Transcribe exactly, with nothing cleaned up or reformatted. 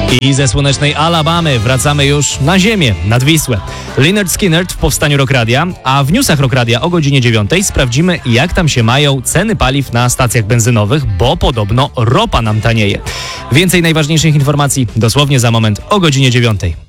I ze słonecznej Alabamy wracamy już na ziemię, nad Wisłę. Lynyrd Skynyrd w powstaniu Rock Radia, a w newsach Rock Radia o godzinie dziewiątej sprawdzimy, jak tam się mają ceny paliw na stacjach benzynowych, bo podobno ropa nam tanieje. Więcej najważniejszych informacji dosłownie za moment o godzinie dziewiątej.